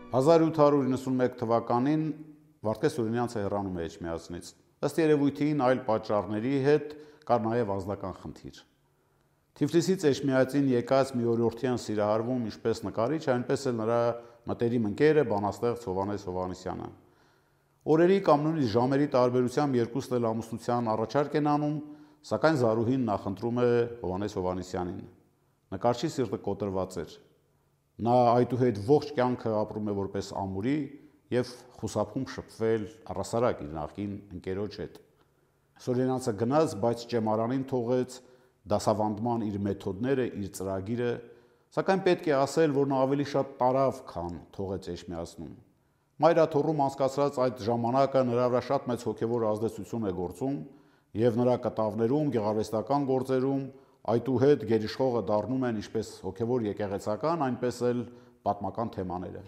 1891 թվականին Վարդգես Սուրենյանցը հեռանում է Էջմիածնից։ Ըստ երևույթին այլ պատճառների հետ կար նաև անձնական խնդիր։ Թիֆլիսից Էջմիածին եկած մի օրիորդյան սիրահարվում ինչպես նկարիչ, այնպես էլ նրա մտերիմ ընկերը բանաստեղծ Հովհաննես Հովհաննիսյանը։ Օրերի կամ նույնիսկ ժամերի տարբերությամբ երկուսն էլ ամուսնության առաջարկ են անում, սակայն Զարուհին նախընտրում է Հովհաննես Հովհաննիսյանին։ Նկարչի սիրտը կոտրված էր։ Նա այդուհետ ողջ կյանքը ապրում է որպես ամուրի և խուսափում շփվել առհասարակ իր նախկին ընկերոջ հետ։ Սուրենյանցը գնաց, բայց ճեմարանին թողեց դասավանդման իր մեթոդները, իր ծրագիրը, սակայն պետք է ասել, որ նա ավելի շատ տարավ, քան թողեց Էջմիածնում։ Մայրաթոռում անցկացրած այդ ժամանակը նրա վրա շատ մեծ հոգևոր ազդեցություն է գործում և նրա կտավներում, գեղարվեստական գործերում այդուհետ գերիշխողը դառնում են ինչպես հոգևոր եկեղեցական, այնպես էլ պատմական թեմաները։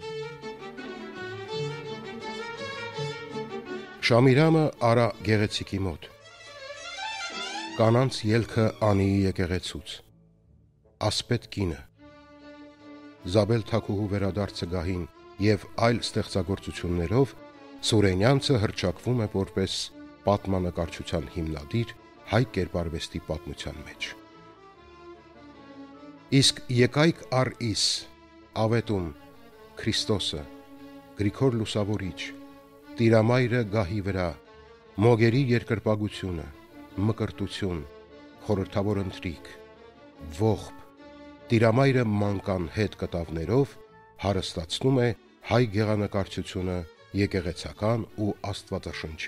Շամիրամը Արա գեղեցիկի մոտ։ Կանանց ելքը Անիի եկեղեցուց։ Ասպետ կինը։ Զաբել Թաքուհու վերադարձը գահին և այլ ստեղծագործություններով Սուրենյանցը հռչակվում է որպես պատմանկարչության հիմնադիր հայ կերպարվեստի պատմության մեջ։ Իսկ եկայք առ իս, ավետում, Քրիստոսը, Գրիգոր Լուսավորիչ, Տիրամայրը գահի վրա, մոգերի երկրպագությունը, մկրտություն, խորհրդավոր ընթրիք, ողբ, Տիրամայրը մանկան հետ կտավներով հարստացնում է հայ գեղանկարչությունը եկեղեցական ու աստվածաշնչյան